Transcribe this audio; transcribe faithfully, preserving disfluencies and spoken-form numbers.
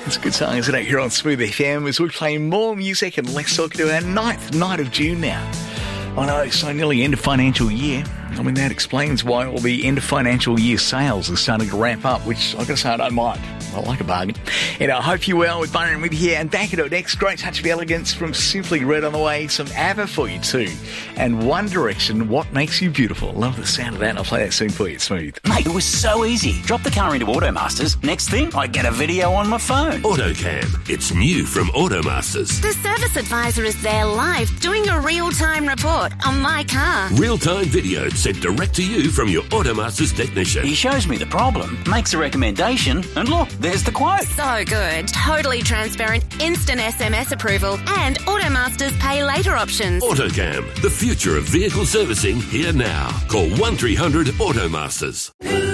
It's a good song, isn't it? Here on Smooth F M as we play more music and let's talk to our ninth night of June now. I know, so nearly end of financial year. I mean, that explains why all the end of financial year sales are starting to ramp up, which I gotta say I don't mind. I like a bargain. And I hope you're well with Byron with you here. And back at it next, great touch of elegance from Simply Red on the way. Some ABBA for you too. And One Direction, What Makes You Beautiful. Love the sound of that. And I'll play that soon for you. Smooth. Mate, it was so easy. Drop the car into Automasters. Next thing, I get a video on my phone. AutoCam. It's new from Automasters. The service advisor is there live doing a real-time report on my car. Real-time video sent direct to you from your Automasters technician. He shows me the problem, makes a recommendation, and look, there's the quote. So good. Totally transparent, instant S M S approval, and Automasters pay later options. AutoCam. The future of vehicle servicing here now. Call one three hundred Automasters.